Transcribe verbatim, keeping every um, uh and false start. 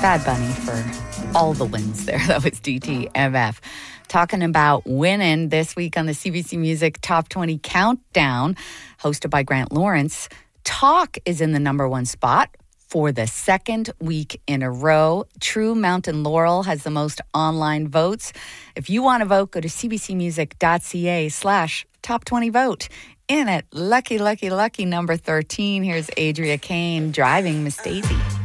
Bad Bunny for all the wins there. That was D T M F. Talking about winning this week on the C B C Music Top twenty Countdown, hosted by Grant Lawrence. Talk is in the number one spot for the second week in a row. True Mountain Laurel has the most online votes. If you want to vote, go to cbcmusic.ca slash top 20 vote. In at lucky, lucky, lucky number thirteen, here's Adria Kane driving Miss Daisy.